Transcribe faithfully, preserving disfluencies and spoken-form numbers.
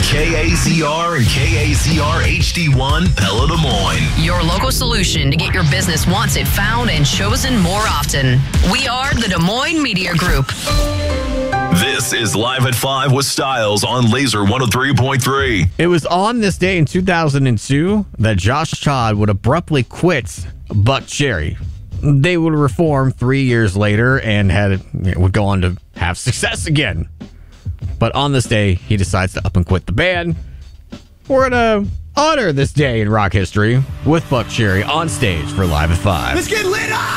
K A Z R and K A Z R H D one Pella Des Moines. Your local solution to get your business wanted, found, and chosen more often. We are the Des Moines Media Group. This is Live at five with Styles on Laser one oh three point three. It was on this day in two thousand two that Josh Todd would abruptly quit Buck Cherry. They would reform three years later and had would go on to have success again. But on this day, he decides to up and quit the band. We're going to honor this day in rock history with Buck Cherry on stage for Live at five. Let's get lit up!